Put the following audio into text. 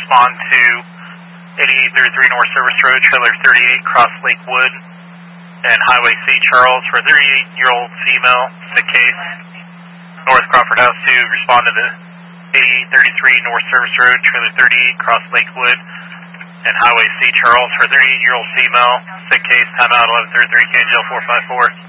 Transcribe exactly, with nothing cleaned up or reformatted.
respond to eighty-eight thirty-three North Service Road, trailer thirty-eight, cross Lakewood, and Highway C. Charles for a thirty-eight-year-old female, sick case. North Crawford House two, respond to the eighty-eight thirty-three North Service Road, trailer thirty-eight, cross Lakewood, and Highway C. Charles for a thirty-eight-year-old female, sick case, timeout eleven thirty-three, K J L four five four.